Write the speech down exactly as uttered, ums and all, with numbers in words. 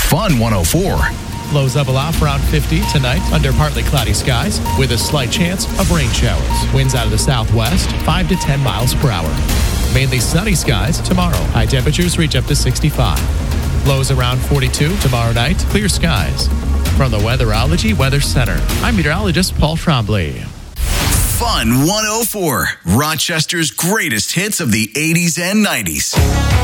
Fun one oh four. Lows level off around fifty tonight under partly cloudy skies with a slight chance of rain showers. Winds out of the southwest, five to ten miles per hour. Mainly sunny skies tomorrow. High temperatures reach up to sixty-five. Lows around forty-two tomorrow night. Clear skies. From the Weatherology Weather Center, I'm meteorologist Paul Trombley. Fun one oh four. Rochester's greatest hits of the eighties and nineties.